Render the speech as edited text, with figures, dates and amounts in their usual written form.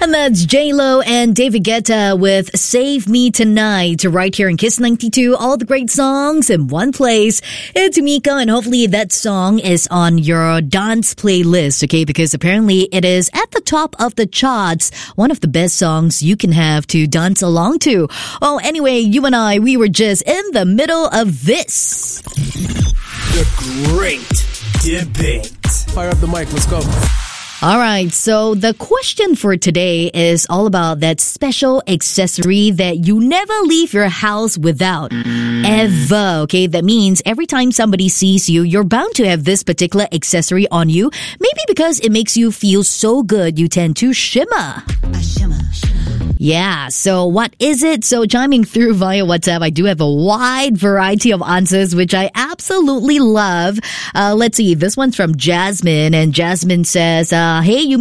And that's J-Lo and David Guetta with Save Me Tonight right here in Kiss 92. All the great songs in one place. It's Mika, and hopefully that song is on your dance playlist, okay? Because apparently it is at the top of the charts. One of the best songs you can have to dance along to. Oh, anyway, you and I, we were just in the middle of this. The Great Debate. Fire up the mic, let's go. All right, so the question for today is all about that special accessory that you never leave your house without. Ever, okay? That means every time somebody sees you, you're bound to have this particular accessory on you. Maybe because it makes you feel so good, you tend to shimmer. Yeah, so what is it? So chiming through via WhatsApp, I do have a wide variety of answers, which I absolutely love. Let's see, this one's from Jasmine, and Jasmine says, hey, you